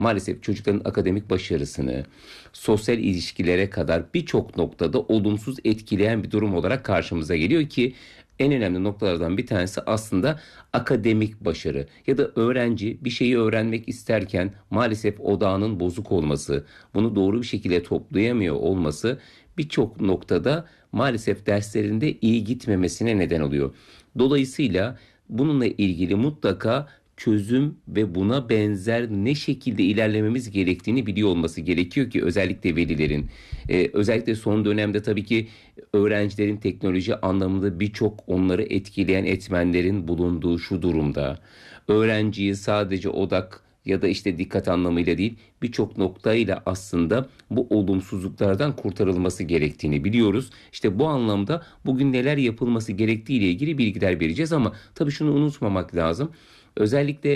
maalesef çocukların akademik başarısını, sosyal ilişkilere kadar birçok noktada olumsuz etkileyen bir durum olarak karşımıza geliyor ki en önemli noktalardan bir tanesi aslında akademik başarı ya da öğrenci bir şeyi öğrenmek isterken maalesef odağının bozuk olması, bunu doğru bir şekilde toplayamıyor olması birçok noktada maalesef derslerinde iyi gitmemesine neden oluyor. Dolayısıyla bununla ilgili mutlaka çözüm ve buna benzer ne şekilde ilerlememiz gerektiğini biliyor olması gerekiyor ki özellikle velilerin, özellikle son dönemde tabii ki öğrencilerin teknoloji anlamında birçok onları etkileyen etmenlerin bulunduğu şu durumda. Öğrenciyi sadece odak ya da işte dikkat anlamıyla değil birçok noktayla aslında bu olumsuzluklardan kurtarılması gerektiğini biliyoruz. İşte bu anlamda bugün neler yapılması gerektiği ile ilgili bilgiler vereceğiz ama tabii şunu unutmamak lazım. Özellikle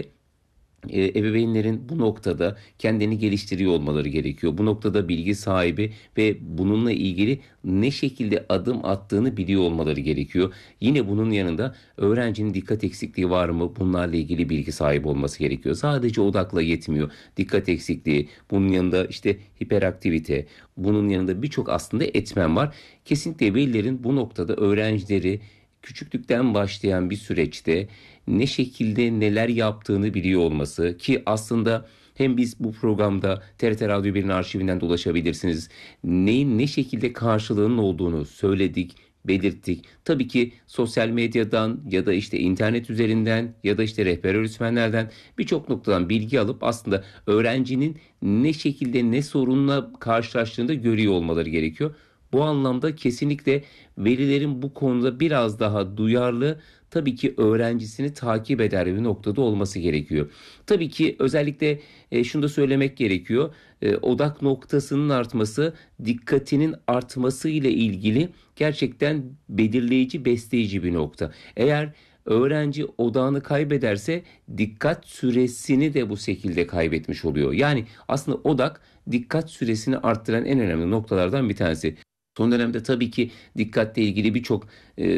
ebeveynlerin bu noktada kendini geliştiriyor olmaları gerekiyor. Bu noktada bilgi sahibi ve bununla ilgili ne şekilde adım attığını biliyor olmaları gerekiyor. Yine bunun yanında öğrencinin dikkat eksikliği var mı? Bunlarla ilgili bilgi sahibi olması gerekiyor. Sadece odakla yetmiyor. Dikkat eksikliği, bunun yanında işte hiperaktivite, bunun yanında birçok aslında etmen var. Kesinlikle velilerin bu noktada öğrencileri küçüklükten başlayan bir süreçte ne şekilde neler yaptığını biliyor olması ki aslında hem biz bu programda TRT Radyo 1'in arşivinden de ulaşabilirsiniz. Neyin ne şekilde karşılığının olduğunu söyledik, belirttik. Tabii ki sosyal medyadan ya da işte internet üzerinden ya da işte rehber öğretmenlerden birçok noktadan bilgi alıp aslında öğrencinin ne şekilde ne sorunla karşılaştığını da görüyor olmaları gerekiyor. Bu anlamda kesinlikle velilerin bu konuda biraz daha duyarlı, tabii ki öğrencisini takip eder bir noktada olması gerekiyor. Tabii ki özellikle şunu da söylemek gerekiyor. Odak noktasının artması, dikkatinin artması ile ilgili gerçekten belirleyici, besleyici bir nokta. Eğer öğrenci odağını kaybederse dikkat süresini de bu şekilde kaybetmiş oluyor. Yani aslında odak dikkat süresini arttıran en önemli noktalardan bir tanesi. Son dönemde tabii ki dikkatle ilgili birçok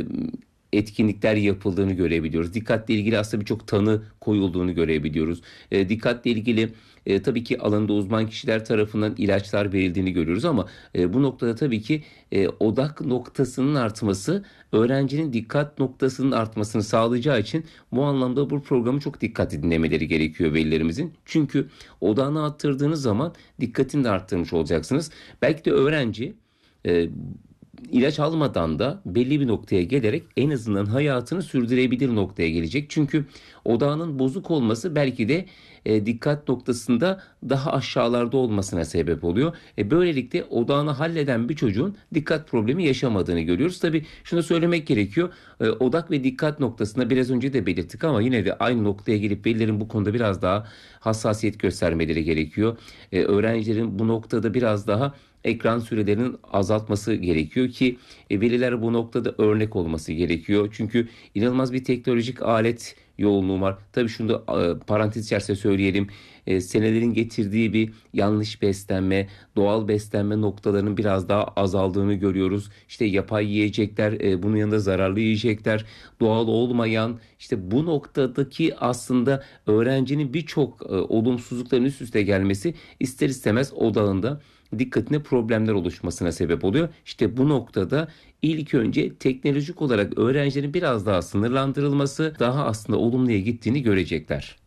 etkinlikler yapıldığını görebiliyoruz. Dikkatle ilgili aslında birçok tanı koyulduğunu görebiliyoruz. Dikkatle ilgili tabii ki alanında uzman kişiler tarafından ilaçlar verildiğini görüyoruz ama bu noktada tabii ki odak noktasının artması öğrencinin dikkat noktasının artmasını sağlayacağı için bu anlamda bu programı çok dikkatli dinlemeleri gerekiyor velilerimizin. Çünkü odağını arttırdığınız zaman dikkatini de arttırmış olacaksınız. Belki de öğrenci e, ilaç almadan da belli bir noktaya gelerek en azından hayatını sürdürebilir noktaya gelecek. Çünkü odağının bozuk olması belki de dikkat noktasında daha aşağılarda olmasına sebep oluyor. Böylelikle odağını halleden bir çocuğun dikkat problemi yaşamadığını görüyoruz. Tabii şunu söylemek gerekiyor. Odak ve dikkat noktasında biraz önce de belirttik ama yine de aynı noktaya gelip velilerin bu konuda biraz daha hassasiyet göstermeleri gerekiyor. Öğrencilerin bu noktada biraz daha ekran sürelerinin azaltması gerekiyor ki veliler bu noktada örnek olması gerekiyor. Çünkü inanılmaz bir teknolojik alet yoğunluğu var. Tabii şunu da parantez içerisinde söyleyelim. Senelerin getirdiği bir yanlış beslenme, doğal beslenme noktalarının biraz daha azaldığını görüyoruz. İşte yapay yiyecekler, bunun yanında zararlı yiyecekler, doğal olmayan işte bu noktadaki aslında öğrencinin birçok olumsuzlukların üst üste gelmesi ister istemez odağında dikkatine problemler oluşmasına sebep oluyor. İşte bu noktada ilk önce teknolojik olarak öğrencilerin biraz daha sınırlandırılması daha aslında olumluya gittiğini görecekler.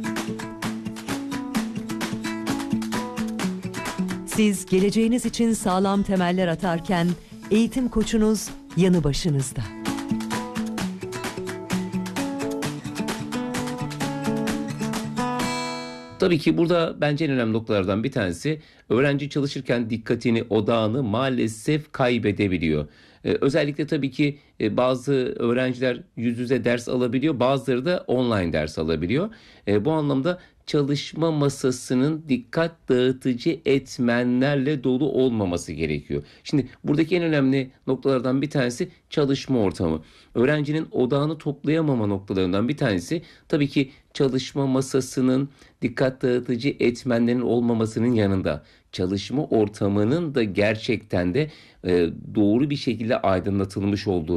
Siz geleceğiniz için sağlam temeller atarken eğitim koçunuz yanı başınızda. Tabii ki burada bence en önemli noktalardan bir tanesi öğrenci çalışırken dikkatini, odağını maalesef kaybedebiliyor. Özellikle tabii ki bazı öğrenciler yüz yüze ders alabiliyor, bazıları da online ders alabiliyor. Bu anlamda çalışma masasının dikkat dağıtıcı etmenlerle dolu olmaması gerekiyor. Şimdi buradaki en önemli noktalardan bir tanesi çalışma ortamı. Öğrencinin odağını toplayamama noktalarından bir tanesi tabii ki çalışma masasının dikkat dağıtıcı etmenlerin olmamasının yanında çalışma ortamının da gerçekten de doğru bir şekilde aydınlatılmış olduğu,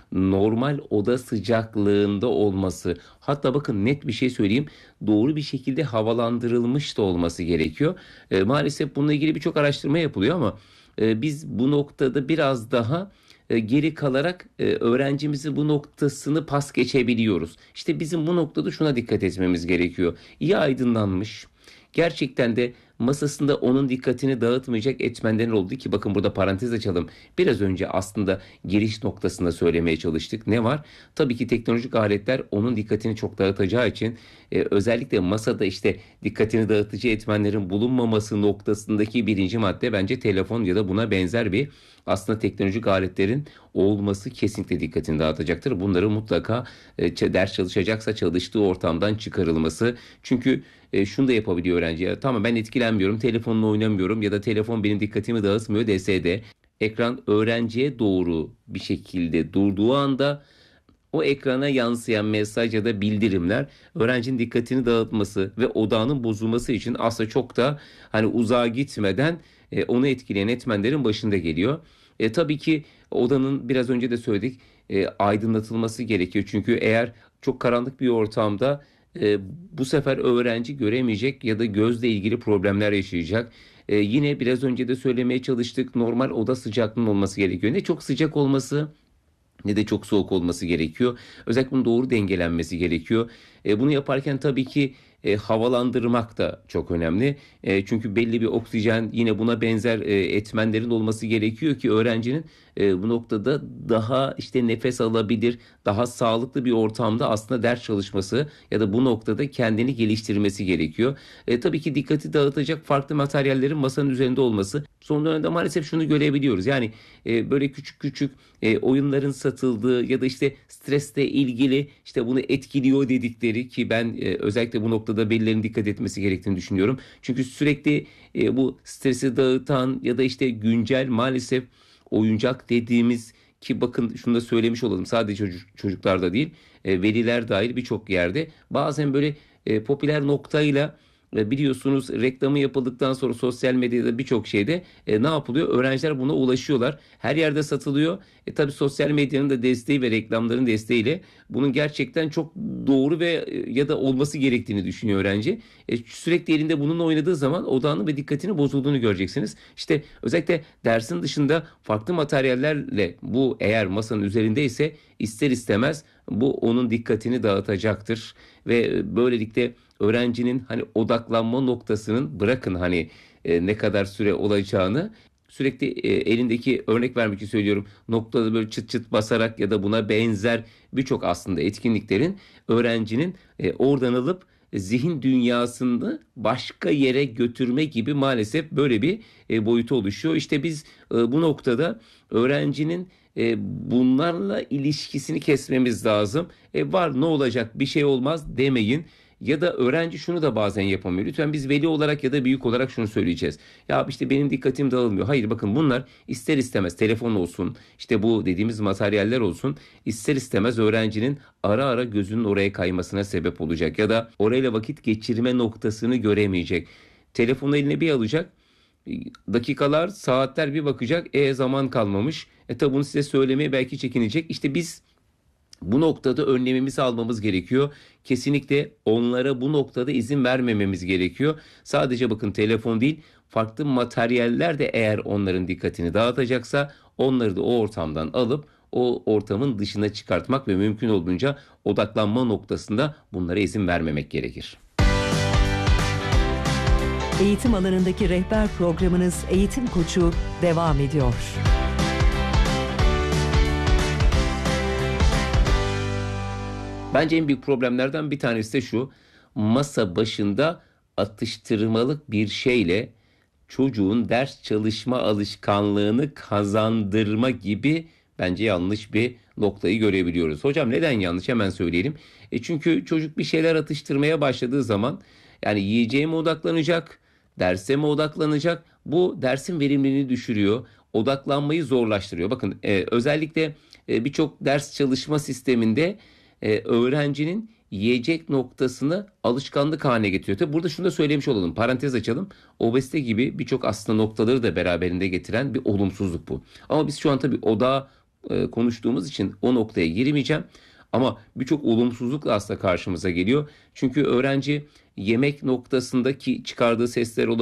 normal oda sıcaklığında olması, hatta bakın net bir şey söyleyeyim, doğru bir şekilde havalandırılmış da olması gerekiyor. Maalesef bununla ilgili birçok araştırma yapılıyor ama biz bu noktada biraz daha geri kalarak öğrencimizin bu noktasını pas geçebiliyoruz. İşte bizim bu noktada şuna dikkat etmemiz gerekiyor. İyi aydınlanmış, gerçekten de masasında onun dikkatini dağıtmayacak etmenler oldu ki bakın burada parantez açalım. Biraz önce aslında giriş noktasında söylemeye çalıştık. Ne var? Tabii ki teknolojik aletler onun dikkatini çok dağıtacağı için özellikle masada işte dikkatini dağıtıcı etmenlerin bulunmaması noktasındaki birinci madde bence telefon ya da buna benzer bir aslında teknolojik aletlerin olması kesinlikle dikkatini dağıtacaktır. Bunları mutlaka ders çalışacaksa çalıştığı ortamdan çıkarılması. Çünkü şunu da yapabiliyor öğrenci. Ya, tamam ben etkilenmiyorum, telefonla oynamıyorum ya da telefon benim dikkatimi dağıtmıyor dese de ekran öğrenciye doğru bir şekilde durduğu anda o ekrana yansıyan mesaj ya da bildirimler öğrencinin dikkatini dağıtması ve odağının bozulması için aslında çok da hani uzağa gitmeden onu etkileyen etmenlerin başında geliyor. Tabii ki odanın biraz önce de söyledik aydınlatılması gerekiyor. Çünkü eğer çok karanlık bir ortamda bu sefer öğrenci göremeyecek ya da gözle ilgili problemler yaşayacak. Yine biraz önce de söylemeye çalıştık, normal oda sıcaklığının olması gerekiyor. Ne çok sıcak olması ne de çok soğuk olması gerekiyor. Özellikle bunun doğru dengelenmesi gerekiyor. Bunu yaparken tabii ki havalandırmak da çok önemli. Çünkü belli bir oksijen yine buna benzer etmenlerin olması gerekiyor ki öğrencinin bu noktada daha işte nefes alabilir, daha sağlıklı bir ortamda aslında ders çalışması ya da bu noktada kendini geliştirmesi gerekiyor. Tabii ki dikkati dağıtacak farklı materyallerin masanın üzerinde olması. Son dönemde maalesef şunu görebiliyoruz. Yani böyle küçük küçük oyunların satıldığı ya da işte stresle ilgili işte bunu etkiliyor dedikleri ki ben özellikle bu noktada velilerin dikkat etmesi gerektiğini düşünüyorum. Çünkü sürekli bu stresi dağıtan ya da işte güncel maalesef oyuncak dediğimiz ki bakın şunu da söylemiş olalım sadece çocuklarda değil veliler dahil birçok yerde bazen böyle popüler noktayla biliyorsunuz reklamı yapıldıktan sonra sosyal medyada birçok şeyde ne yapılıyor? Öğrenciler buna ulaşıyorlar. Her yerde satılıyor. Tabii sosyal medyanın da desteği ve reklamların desteğiyle bunun gerçekten çok doğru ve ya da olması gerektiğini düşünüyor öğrenci. Sürekli elinde bununla oynadığı zaman odağını ve dikkatini bozulduğunu göreceksiniz. İşte özellikle dersin dışında farklı materyallerle bu eğer masanın üzerindeyse ister istemez bu onun dikkatini dağıtacaktır ve böylelikle öğrencinin hani odaklanma noktasının bırakın hani ne kadar süre olacağını sürekli elindeki örnek vermek için söylüyorum noktada böyle çıt çıt basarak ya da buna benzer birçok aslında etkinliklerin öğrencinin oradan alıp zihin dünyasını başka yere götürme gibi maalesef böyle bir boyutu oluşuyor. İşte biz bu noktada öğrencinin bunlarla ilişkisini kesmemiz lazım. Var ne olacak bir şey olmaz demeyin. Ya da öğrenci şunu da bazen yapamıyor. Lütfen biz veli olarak ya da büyük olarak şunu söyleyeceğiz. Ya işte benim dikkatim dağılmıyor. Hayır bakın bunlar ister istemez telefon olsun işte bu dediğimiz materyaller olsun ister istemez öğrencinin ara ara gözünün oraya kaymasına sebep olacak. Ya da orayla vakit geçirme noktasını göremeyecek. Telefonu eline bir alacak. Dakikalar saatler bir bakacak. Zaman kalmamış. Tabi bunu size söylemeye belki çekinecek. İşte biz bu noktada önlemimizi almamız gerekiyor. Kesinlikle onlara bu noktada izin vermememiz gerekiyor. Sadece bakın telefon değil, farklı materyaller de eğer onların dikkatini dağıtacaksa onları da o ortamdan alıp o ortamın dışına çıkartmak ve mümkün olduğunca odaklanma noktasında bunlara izin vermemek gerekir. Eğitim alanındaki rehber programınız Eğitim Koçu devam ediyor. Bence en büyük problemlerden bir tanesi de şu. Masa başında atıştırmalık bir şeyle çocuğun ders çalışma alışkanlığını kazandırma gibi bence yanlış bir noktayı görebiliyoruz. Hocam neden yanlış? Hemen söyleyelim. Çünkü çocuk bir şeyler atıştırmaya başladığı zaman yani yiyeceğe mi odaklanacak, derse mi odaklanacak? Bu dersin verimliliğini düşürüyor, odaklanmayı zorlaştırıyor. Bakın özellikle birçok ders çalışma sisteminde öğrencinin yiyecek noktasını alışkanlık haline getiriyor. Tabi burada şunu da söylemiş olalım. Parantez açalım. Obezite gibi birçok aslında noktaları da beraberinde getiren bir olumsuzluk bu. Ama biz şu an tabii odağı konuştuğumuz için o noktaya girmeyeceğim. Ama birçok olumsuzluk da aslında karşımıza geliyor. Çünkü öğrenci yemek noktasındaki çıkardığı sesler olabilir.